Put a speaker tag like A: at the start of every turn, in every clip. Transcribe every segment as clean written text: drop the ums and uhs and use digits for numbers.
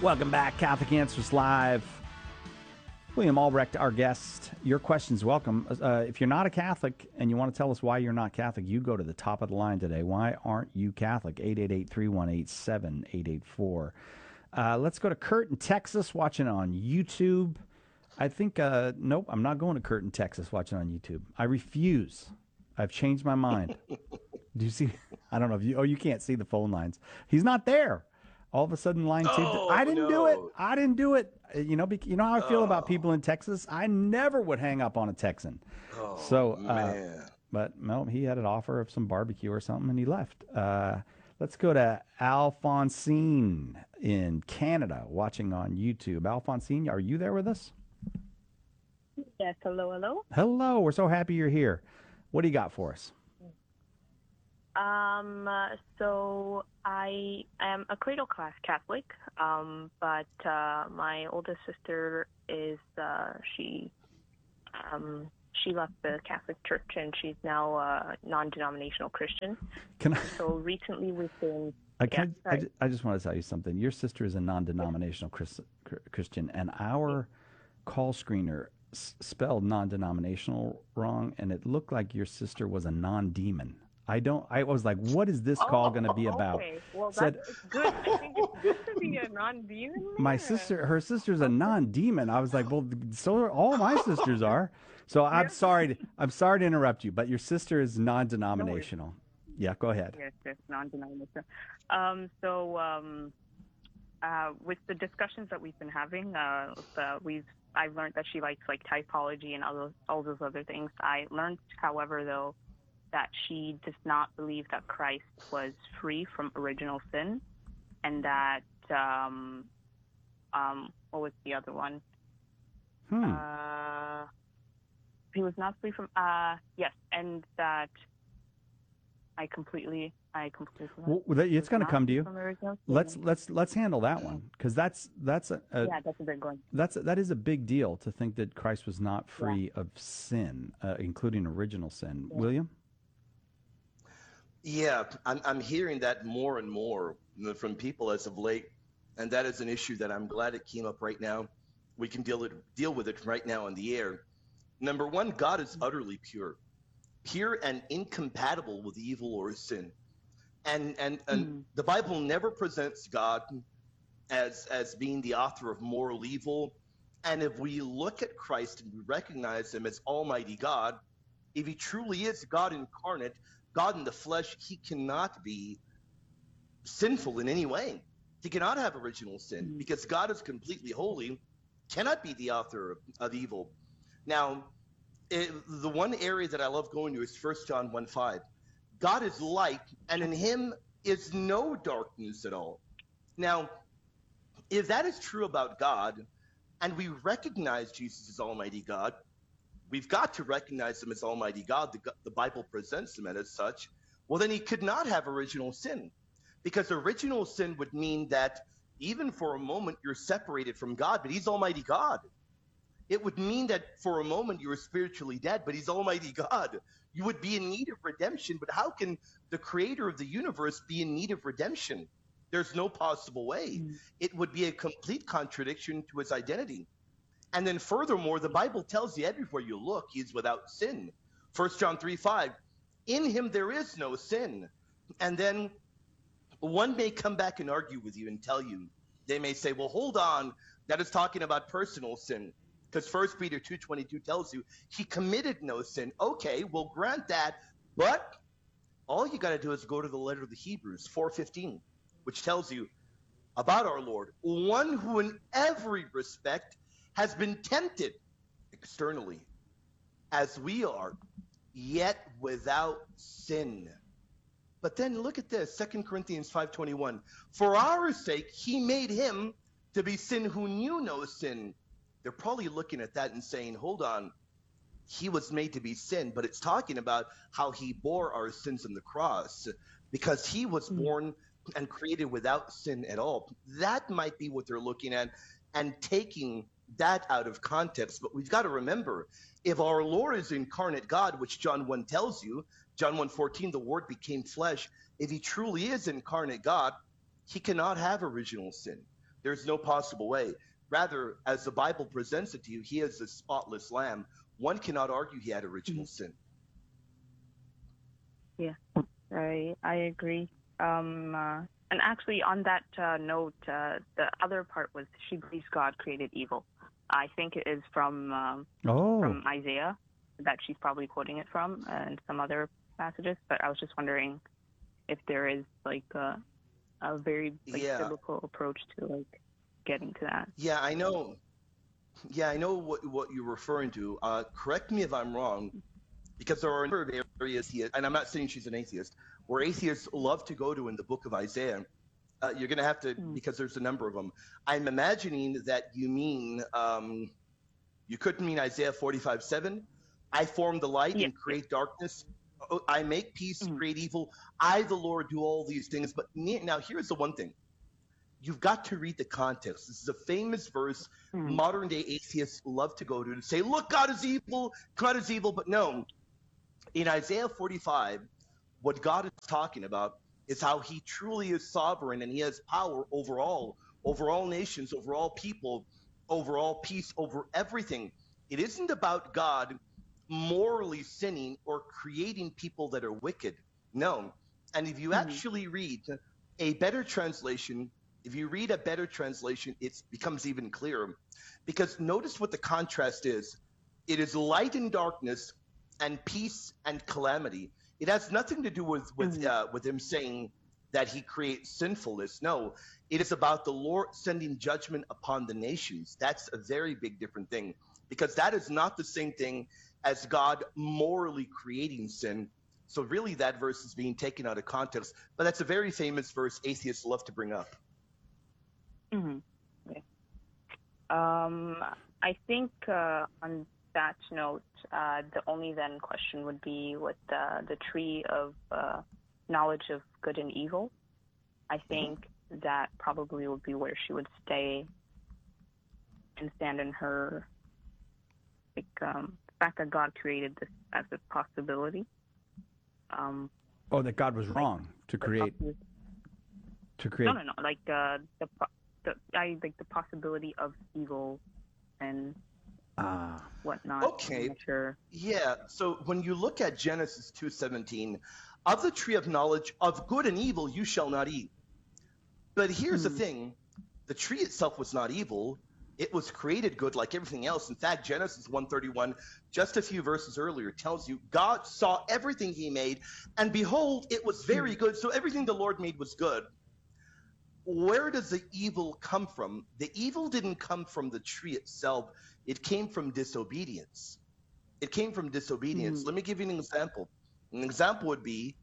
A: Welcome back, Catholic Answers Live. William Albrecht, our guest. Your questions welcome. If you're not a Catholic and you want to tell us why you're not Catholic, you go to the top of the line today. Why aren't you Catholic? 888-318-7884. Let's go to Kurt in Texas watching on YouTube. I think, nope, I'm not going to Kurt in Texas watching on YouTube. I refuse. I've changed my mind. Do you see? I don't know if you can't see the phone lines. He's not there. All of a sudden, line two. I didn't do it. I didn't do it. You know how I feel about people in Texas. I never would hang up on a Texan.
B: Man.
A: But no, he had an offer of some barbecue or something, and he left. Let's go to Alphonsine in Canada, watching on YouTube. Alphonsine, are you there with us?
C: Yes. Hello.
A: Hello. We're so happy you're here. What do you got for us?
C: So I am a cradle class Catholic, but my oldest sister is she left the Catholic Church and she's now a non-denominational Christian. So recently we've been.
A: I just want to tell you something. Your sister is a non-denominational Christian, and our call screener spelled non-denominational wrong, and it looked like your sister was a non-demon. I was like, what is this call going to be about?
C: Okay. Well, that's good. I think it's good to be a non-demon.
A: Her sister's a non-demon. I was like, well, so are all my sisters are. So I'm sorry to interrupt you, but your sister is non-denominational. No, yeah, go ahead.
C: Yes, non-denominational. With the discussions that we've been having, I've learned that she likes like typology and all those other things. I learned, however, though, that she does not believe that Christ was free from original sin, and that what was the other one? He was not free from yes, and that I completely.
A: Well, it's going to come to you. Let's handle that one, because that's a
C: big one.
A: That is a big deal to think that Christ was not free of sin, including original sin. Yeah. William.
B: Yeah, I'm hearing that more and more from people as of late, and that is an issue that I'm glad it came up right now. We can deal with it right now on the air. Number one, God is utterly pure and incompatible with evil or sin, and the Bible never presents God as being the author of moral evil. And if we look at Christ and we recognize him as Almighty God, if he truly is God incarnate, God in the flesh, he cannot be sinful in any way. He cannot have original sin because God is completely holy, cannot be the author of evil. Now, the one area that I love going to is 1 John 1:5. God is light, and in him is no darkness at all. Now, if that is true about God, and we recognize Jesus as Almighty God, we've got to recognize him as Almighty God. The Bible presents him as such. Well, then he could not have original sin, because original sin would mean that even for a moment you're separated from God, but he's Almighty God. It would mean that for a moment you were spiritually dead, but he's Almighty God. You would be in need of redemption, but how can the creator of the universe be in need of redemption? There's no possible way. It would be a complete contradiction to his identity. And then furthermore, the Bible tells you everywhere you look, he is without sin. 1 John 3:5, in him there is no sin. And then one may come back and argue with you and tell you, they may say, well, hold on, that is talking about personal sin. Because 1 Peter 2:22 tells you he committed no sin. Okay, we'll grant that, but all you got to do is go to the letter of the Hebrews 4:15, which tells you about our Lord, one who in every respect has been tempted externally as we are, yet without sin. But then look at this, 2 Corinthians 5:21. For our sake, he made him to be sin who knew no sin. They're probably looking at that and saying, hold on, he was made to be sin, but it's talking about how he bore our sins on the cross because he was born and created without sin at all. That might be what they're looking at and taking that out of context. But we've got to remember, if our Lord is incarnate God, which John 1 tells you, John 1:14, the word became flesh. If he truly is incarnate God, he cannot have original sin. There's no possible way. Rather, as the Bible presents it to you, he is the spotless lamb. One cannot argue he had original sin.
C: Yeah, I agree. And actually, on that note, the other part was she believes God created evil. I think it is from Isaiah that she's probably quoting it from, and some other passages. But I was just wondering if there is like a very biblical approach to like getting to that.
B: Yeah, I know. Yeah, I know what you're referring to. Correct me if I'm wrong, because there are a number of areas here, and I'm not saying she's an atheist, where atheists love to go to in the book of Isaiah. You're going to have to, because there's a number of them. I'm imagining that you mean, you couldn't mean Isaiah 45:7. I form the light and create darkness. I make peace, create evil. I, the Lord, do all these things. But now here's the one thing. You've got to read the context. This is a famous verse modern day atheists love to go to say, look, God is evil, God is evil. But no, in Isaiah 45, what God is talking about is how he truly is sovereign and he has power over all nations, over all people, over all peace, over everything. It isn't about God morally sinning or creating people that are wicked. No. And if you actually read a better translation, it becomes even clearer. Because notice what the contrast is. It is light and darkness and peace and calamity. It has nothing to do with him saying that he creates sinfulness. No, it is about the Lord sending judgment upon the nations. That's a very big different thing, because that is not the same thing as God morally creating sin. So really that verse is being taken out of context. But that's a very famous verse atheists love to bring up.
C: Okay. I think on that note, the only then question would be with the tree of knowledge of good and evil. I think that probably would be where she would stay and stand in her, like, the fact that God created this as a possibility.
A: That God was wrong to create.
C: No. Like the possibility of evil and whatnot.
B: Okay.
C: Sure.
B: Yeah. So when you look at Genesis 2:17, of the tree of knowledge of good and evil you shall not eat. But here's the thing: the tree itself was not evil. It was created good like everything else. In fact, Genesis 1:31, just a few verses earlier, tells you God saw everything he made, and behold, it was very good. So everything the Lord made was good. Where does the evil come from? The evil didn't come from the tree itself. It came from disobedience. Let me give you an example. An example would be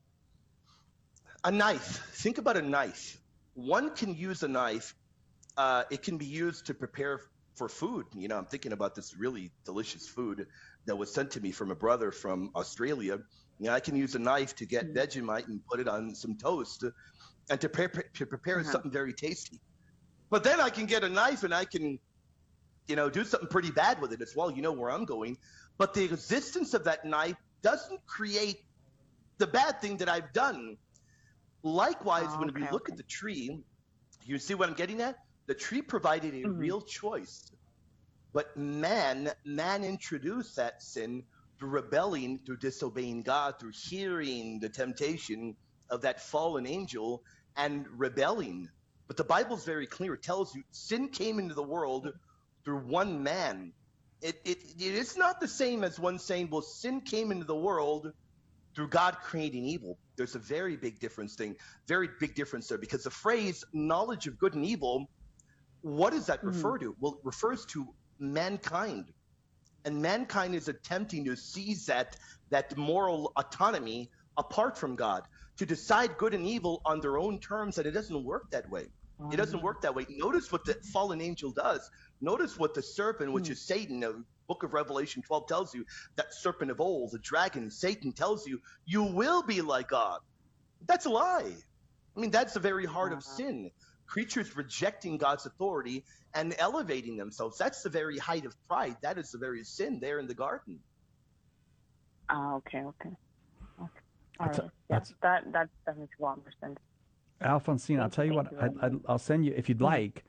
B: a knife. Think about a knife. One can use a knife. It can be used to prepare for food. You know, I'm thinking about this really delicious food that was sent to me from a brother from Australia. You know, I can use a knife to get Vegemite and put it on some toast and to prepare something very tasty. But then I can get a knife and I can, do something pretty bad with it as well. You know where I'm going. But the existence of that knife doesn't create the bad thing that I've done. Likewise, when we look at the tree, you see what I'm getting at? The tree provided a real choice. But man introduced that sin through rebelling, through disobeying God, through hearing the temptation of that fallen angel and rebelling. But the Bible's very clear. It tells you sin came into the world through one man. It's not the same as one saying, well, sin came into the world through God creating evil. There's a very big difference there, because the phrase knowledge of good and evil, what does that refer to? Well, it refers to mankind. And mankind is attempting to seize that moral autonomy apart from God, to decide good and evil on their own terms, and it doesn't work that way. It doesn't work that way. Notice what the fallen angel does. Notice what the serpent, which is Satan, the book of Revelation 12 tells you, that serpent of old, the dragon, Satan, tells you, you will be like God. That's a lie. I mean, that's the very heart of sin. Creatures rejecting God's authority and elevating themselves. That's the very height of pride. That is the very sin there in the garden.
C: Okay. All right. That makes a lot more sense.
A: Alphonsine, I'll tell you what, I'll send you, if you'd like,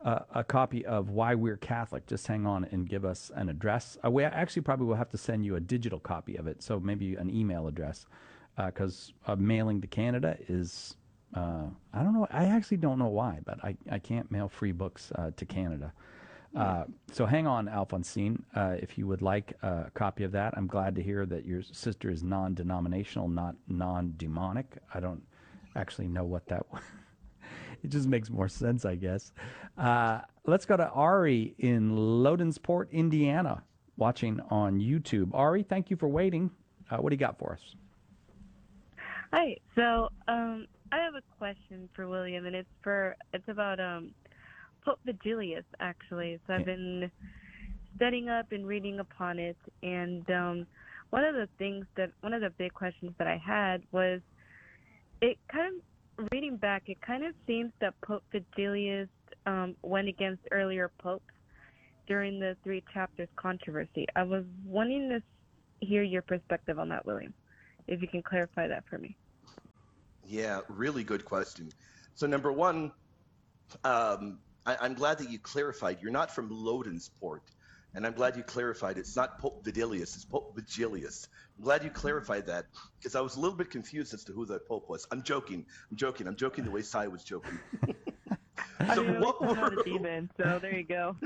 A: a copy of Why We're Catholic, just hang on and give us an address. We actually probably will have to send you a digital copy of it, so maybe an email address, because mailing to Canada is, I don't know, I actually don't know why, but I can't mail free books to Canada. So hang on, Alphonsine, if you would like a copy of that. I'm glad to hear that your sister is non-denominational, not non-demonic. I don't actually know what that was. It just makes more sense, I guess. Let's go to Ari in Lodensport, Indiana, watching on YouTube. Ari, thank you for waiting. What do you got for us?
D: Hi. So I have a question for William, and it's about Pope Vigilius, actually. So I've been studying up and reading upon it, and one of the big questions that I had was, reading back, it kind of seems that Pope Vigilius went against earlier popes during the 3 chapters controversy. I was wanting to hear your perspective on that, William, if you can clarify that for me.
B: Yeah, really good question. So number one, I'm glad that you clarified. You're not from Lodensport, and I'm glad you clarified. It's not Pope Vigilius, it's Pope Vigilius. I'm glad you clarified that, because I was a little bit confused as to who that Pope was. I'm joking the way Sai was joking.
D: So I'm not a demon, so there you go.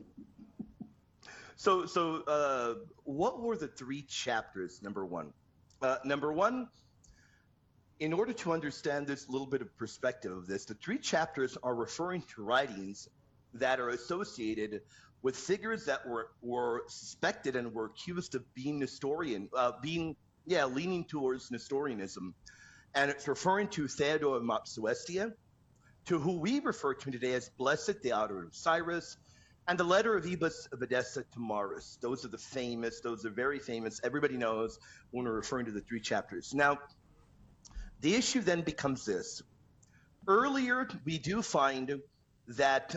B: So what were the 3 chapters, number one? Number one, in order to understand this little bit of perspective of this, the 3 chapters are referring to writings that are associated with figures that were suspected and were accused of being Nestorian, leaning towards Nestorianism. And it's referring to Theodore of Mopsuestia, to who we refer to today as Blessed Theodore of Cyrus, and the letter of Ebus of Edessa to Maurus. Those are very famous. Everybody knows when we're referring to the 3 chapters. Now, the issue then becomes this. Earlier, we do find that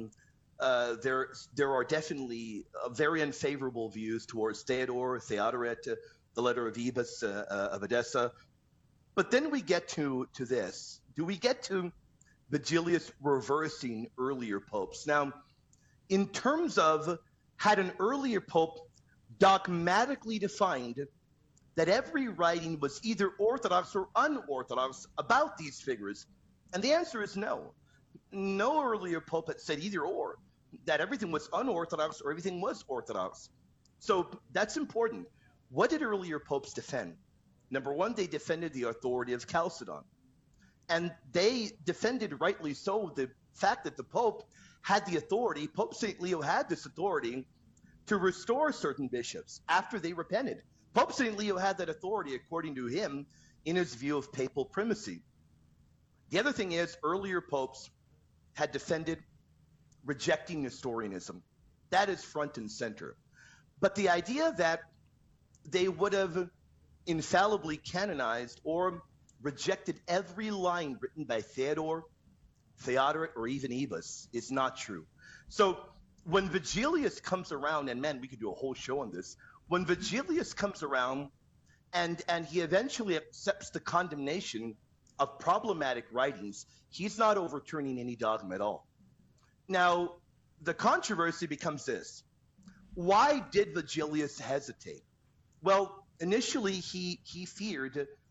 B: there are definitely very unfavorable views towards Theodoret, the letter of Ebus of Edessa. But then we get to this. Do we get to Vigilius reversing earlier popes? Now, in terms of, had an earlier pope dogmatically defined that every writing was either orthodox or unorthodox about these figures? And the answer is no. No earlier pope had said either or, that everything was unorthodox or everything was orthodox. So that's important. What did earlier popes defend? Number one, they defended the authority of Chalcedon. And they defended, rightly so, the fact that the Pope had the authority, Pope St. Leo had this authority to restore certain bishops after they repented. Pope St. Leo had that authority, according to him, in his view of papal primacy. The other thing is, earlier popes had defended rejecting Nestorianism. That is front and center. But the idea that they would have infallibly canonized or rejected every line written by Theodore, Theodoret, or even Ebus is not true. So when Vigilius comes around, and man, we could do a whole show on this, when Vigilius comes around and he eventually accepts the condemnation of problematic writings, he's not overturning any dogma at all. Now, the controversy becomes this. Why did Vigilius hesitate? Well, initially he feared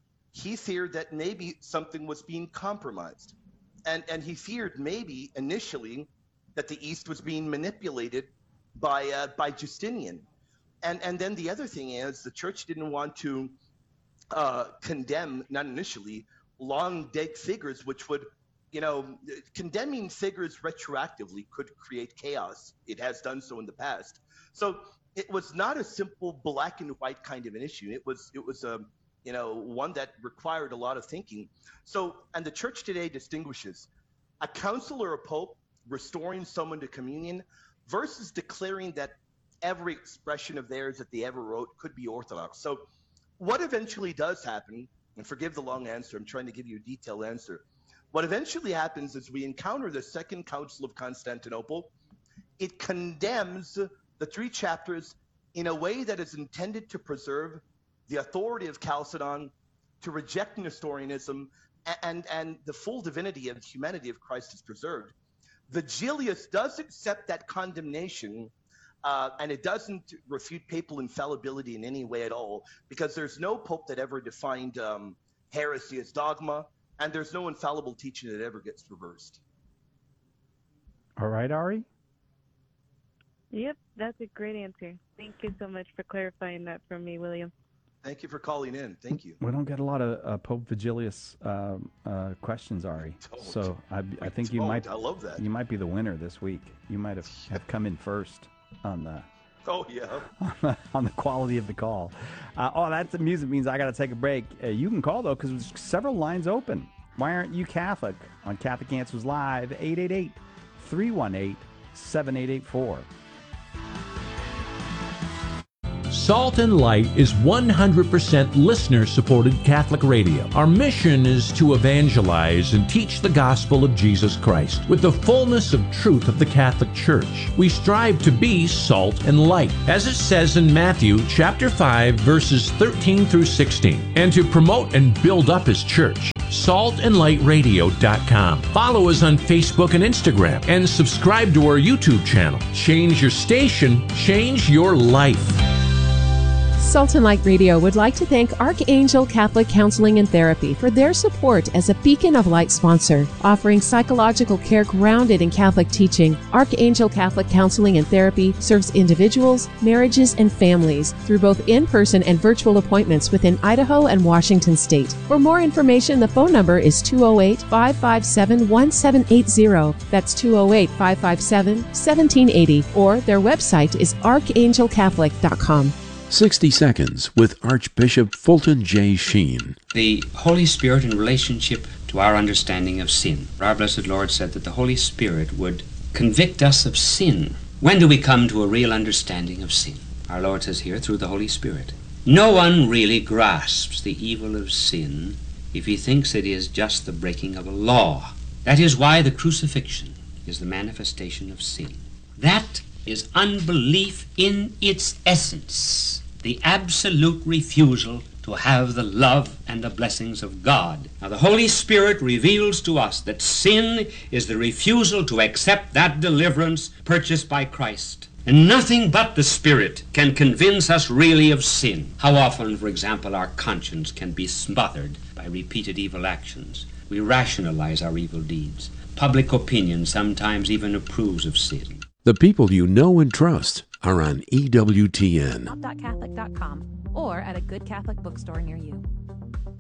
B: that maybe something was being compromised. And he feared maybe initially that the East was being manipulated by Justinian. And then the other thing is the church didn't want to condemn, not initially, long dead figures, which would, condemning figures retroactively could create chaos. It has done so in the past. So it was not a simple black and white kind of an issue. It was one that required a lot of thinking. So, and the church today distinguishes a council or a pope restoring someone to communion versus declaring that every expression of theirs that they ever wrote could be orthodox. So what eventually does happen, and forgive the long answer, I'm trying to give you a detailed answer. What eventually happens is we encounter the Second Council of Constantinople. It condemns the 3 chapters in a way that is intended to preserve the authority of Chalcedon, to reject Nestorianism, and the full divinity and humanity of Christ is preserved. Vigilius does accept that condemnation, and it doesn't refute papal infallibility in any way at all, because there's no pope that ever defined heresy as dogma, and there's no infallible teaching that ever gets reversed.
A: All right, Ari?
D: Yep, that's a great answer. Thank you so much for clarifying that for me, William.
B: Thank you for calling in. Thank you.
A: We don't get a lot of Pope Vigilius questions, Ari. So I think you might.
B: I love that.
A: You might be the winner this week. You might have come in first on the.
B: Oh yeah.
A: On the quality of the call. That's the music means I got to take a break. You can call though because there's several lines open. Why aren't you Catholic? On Catholic Answers Live, 888-318-7884.
E: Salt and Light is 100% listener-supported Catholic radio. Our mission is to evangelize and teach the gospel of Jesus Christ with the fullness of truth of the Catholic Church. We strive to be salt and light, as it says in Matthew chapter 5, verses 13 through 16, and to promote and build up His church. saltandlightradio.com. Follow us on Facebook and Instagram, and subscribe to our YouTube channel. Change your station, change your life.
F: Salt and Light Radio would like to thank Archangel Catholic Counseling and Therapy for their support as a Beacon of Light sponsor, offering psychological care grounded in Catholic teaching. Archangel Catholic Counseling and Therapy serves individuals, marriages, and families through both in-person and virtual appointments within Idaho and Washington State. For more information, the phone number is 208-557-1780. That's 208-557-1780. Or their website is archangelcatholic.com.
G: 60 Seconds with Archbishop Fulton J. Sheen.
H: The Holy Spirit in relationship to our understanding of sin. Our blessed Lord said that the Holy Spirit would convict us of sin. When do we come to a real understanding of sin? Our Lord says here, through the Holy Spirit. No one really grasps the evil of sin if he thinks it is just the breaking of a law. That is why the crucifixion is the manifestation of sin. That is unbelief in its essence, the absolute refusal to have the love and the blessings of God. Now the Holy Spirit reveals to us that sin is the refusal to accept that deliverance purchased by Christ. And nothing but the Spirit can convince us really of sin. How often, for example, our conscience can be smothered by repeated evil actions. We rationalize our evil deeds. Public opinion sometimes even approves of sin.
G: The people you know and trust are on EWTN.
I: Catholic.com or at a good Catholic bookstore near you.